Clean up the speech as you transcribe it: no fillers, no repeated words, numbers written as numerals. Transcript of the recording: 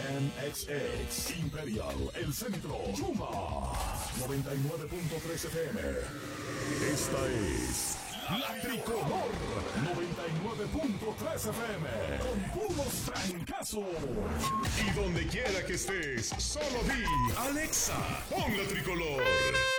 MXX, Imperial, El Centro, Yuma, 99.3 FM. Esta es La Tricolor, 99.3 FM, con puros trancazos. Y donde quiera que estés, solo di Alexa, pon La Tricolor.